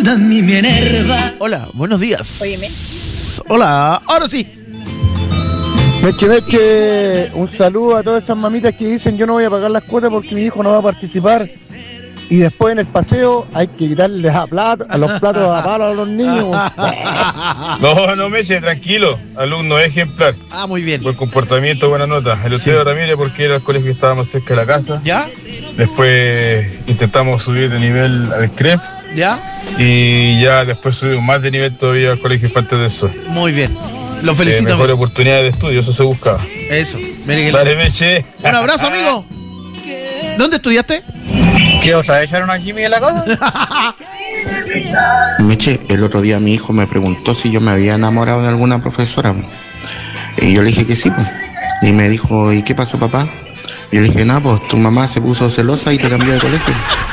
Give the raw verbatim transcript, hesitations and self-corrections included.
duda a mí me enerva. Hola, buenos días. Óyeme. Hola, ahora sí. Meche, Meche, un saludo a todas esas mamitas que dicen yo no voy a pagar las cuotas porque mi hijo no va a participar. Y después en el paseo hay que quitarles a, plato, a los platos a palo a los niños. No, no, Meche, tranquilo. Alumno ejemplar. Ah, muy bien. Buen comportamiento, buena nota. El Sí. Eusebio Ramírez porque era el colegio que estaba más cerca de la casa. ¿Ya? Después intentamos subir de nivel al C R E P ¿Ya? y ya después subimos más de nivel todavía al colegio Infantes del Sol. Muy bien. Los Eh, felicito. mejor amigo. oportunidad de estudio, eso se buscaba. Eso. Mire que- Dale, Meche. Un abrazo, amigo. ¿Dónde estudiaste? ¿Qué os a echar una Jimmy en la casa? Meche, el otro día mi hijo me preguntó si yo me había enamorado de alguna profesora. Y yo le dije que sí, pues. Y me dijo, ¿y qué pasó, papá? Y yo le dije, nada, pues tu mamá se puso celosa y te cambió de colegio.